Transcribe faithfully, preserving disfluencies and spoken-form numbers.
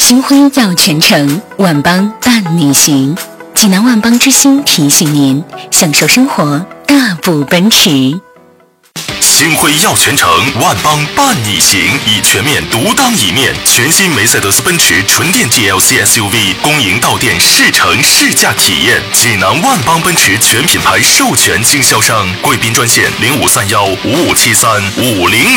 星辉耀全城，万邦伴你行。济南万邦之星提醒您，享受生活，大步奔驰。 星辉耀全城，万邦伴你行，以全面独当一面。全新梅赛德斯奔驰纯电 G L C S U V 公营到店试乘试驾体验。济南万邦奔驰全品牌授权经销商，贵宾专线零五三幺五五七三五零